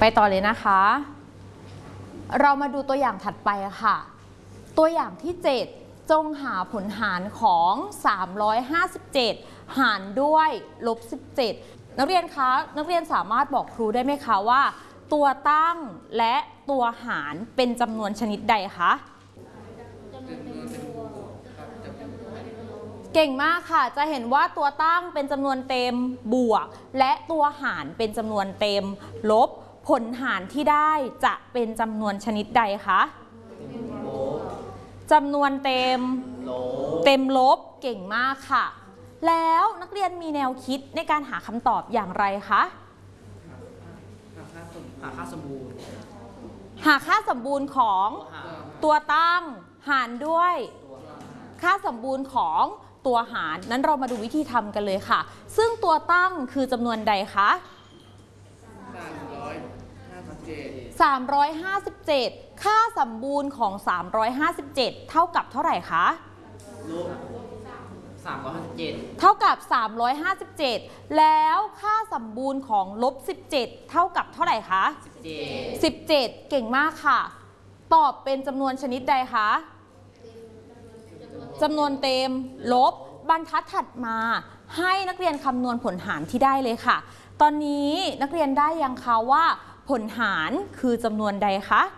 ไปต่อเลยนะคะเรามาดูตัวอย่างถัดไปค่ะตัวอย่างที่7จงหาผลหารของ357หารด้วย-17นักเรียนคะนักเรียนสามารถบอกครูได้ไหมคะว่าตัวตั้งและตัวหารเป็นจำนวนชนิดใดคะเก่งมากค่ะจะเห็นว่าตัวตั้งเป็นจำนวนเต็มบวกและตัวหารเป็นจำนวนเต็มลบผลหารที่ได้จะเป็นจำนวนชนิดใดคะจำนวนเต็มลบเก่งมากค่ะแล้วนักเรียนมีแนวคิดในการหาคำตอบอย่างไรคะหาค่าสมบูรณ์ของตัวตั้งหารด้วยค่าสมบูรณ์ของตัวหารนั้นเรามาดูวิธีทำกันเลยค่ะซึ่งตัวตั้งคือจำนวนใดคะ357ค่าสมบูรณ์ของ357เท่ากับเท่าไหร่คะ357เท่ากับ357แล้วค่าสมบูรณ์ของ-17เท่ากับเท่าไหร่คะ17เก่งมากค่ะตอบเป็นจำนวนชนิดใดคะจำนวนเต็มลบบรรทัดถัดมาให้นักเรียนคำนวณผลหารที่ได้เลยค่ะตอนนี้นักเรียนได้ยังคะว่าผลหารคือจำนวนใดคะ